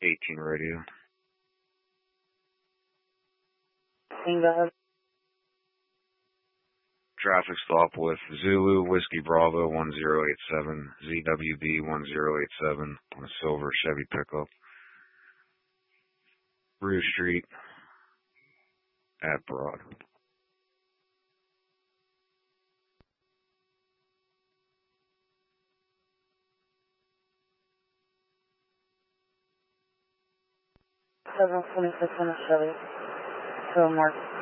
18 radio. Go ahead. Traffic stop with Zulu Whiskey Bravo 1087, ZWB 1087 on a silver Chevy pickup. Rue Street at Broad. $726 on a Chevy. 2 Mark.